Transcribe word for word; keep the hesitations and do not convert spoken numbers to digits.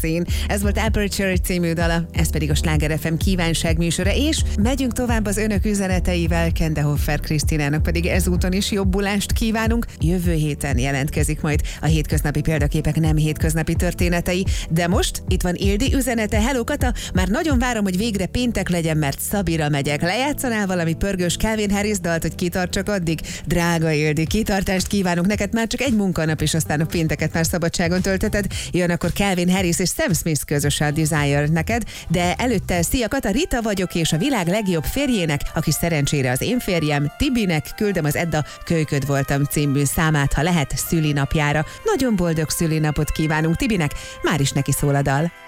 Magazine. Ez volt Aperture című dala, ez pedig a Sláger ef em kívánság műsora, és megyünk tovább az önök üzeneteivel. Kendehoffer Krisztinának pedig ezúton is jobbulást kívánunk. Jövő héten jelentkezik majd a hétköznapi példaképek nem hétköznapi történetei, de most itt van Ildi üzenete. Hello Kata, már nagyon várom, hogy végre péntek legyen, mert Szabira megyek. Lejátszanál valami pörgős Calvin Harris dalt, hogy kitartsak addig? Drága Ildi, kitartást kívánunk neked, már csak egy munkanap, és aztán a pénteket már szabadságon tölteted. Jön akkor Calvin Harris és Sam Smith közös a Desire neked, de előtte szia Kata, Rita vagyok, és a világ legjobb férjének, aki szerencsére az én férjem, Tibinek küldöm az Edda Kölyköd voltam című számát, ha lehet, szülinapjára. Nagyon boldog szülinapot kívánunk Tibinek, már is neki szól a dal.